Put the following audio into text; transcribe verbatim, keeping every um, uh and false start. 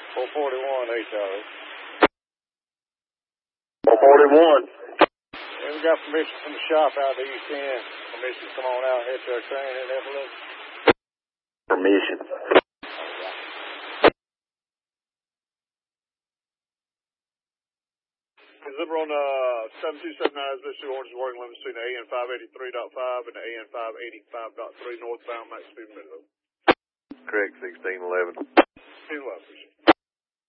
four forty-one, H R. four forty-one. And we got permission from the shop out the east end. Permission to come on out and hit their train and everything. Permission. Zipper on uh, seven two seven nine is Mister Orange working limits between the A N five eighty-three point five and the A N five eighty-five point three northbound max speed minimum. Correct, sixteen eleven. sixteen eleven.